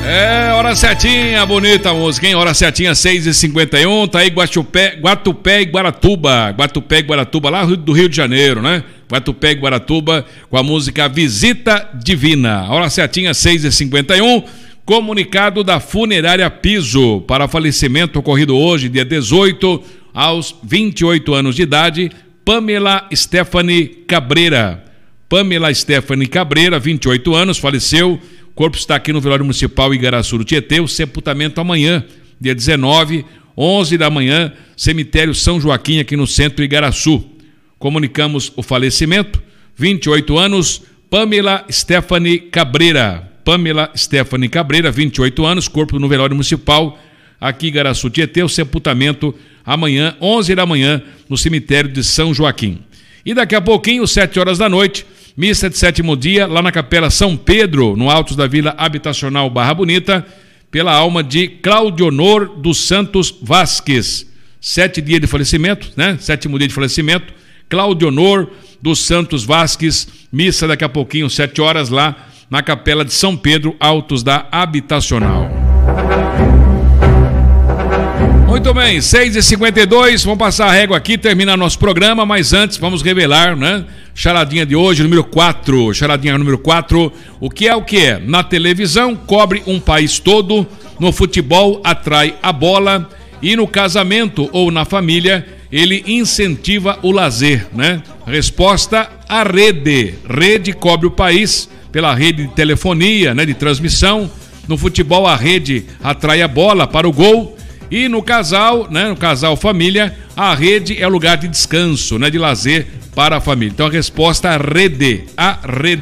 Hora certinha, bonita a música, hein? Hora certinha, 6h51, tá aí Guatupé e Guaratuba. Guatupé e Guaratuba, lá do Rio de Janeiro, né? Guatupé e Guaratuba com a música Visita Divina. Hora certinha, 6h51. Comunicado da Funerária Piso para falecimento ocorrido hoje, dia 18, aos 28 anos de idade, Pamela Stephanie Cabreira. Pamela Stephanie Cabreira, 28 anos, faleceu. O corpo está aqui no velório municipal Igaraçu do Tietê. O sepultamento amanhã, dia 19, 11 da manhã, cemitério São Joaquim, aqui no centro Igaraçu. Comunicamos o falecimento, 28 anos, Pamela Stephanie Cabreira. Pamela Stephanie Cabreira, 28 anos, corpo no velório municipal, aqui Igaraçu Tietê, o sepultamento amanhã, 11 da manhã, no cemitério de São Joaquim. E daqui a pouquinho, 7 horas da noite, missa de sétimo dia, lá na Capela São Pedro, no Altos da Vila Habitacional Barra Bonita, pela alma de Claudionor dos Santos Vasques. 7 dias de falecimento, né? 7º dia de falecimento, Claudionor dos Santos Vasques, missa daqui a pouquinho, 7 horas, lá na Capela de São Pedro, Altos da Habitacional. Muito bem, 6h52, vamos passar a régua aqui, terminar nosso programa, mas antes vamos revelar, né? Charadinha de hoje, número 4, charadinha número 4, o que é? Na televisão cobre um país todo, no futebol atrai a bola e no casamento ou na família ele incentiva o lazer, né? Resposta, a rede. Rede cobre o país pela rede de telefonia, né? De transmissão. No futebol a rede atrai a bola para o gol. E no casal, né, no casal família, a rede é lugar de descanso, né, de lazer para a família. Então a resposta é a rede.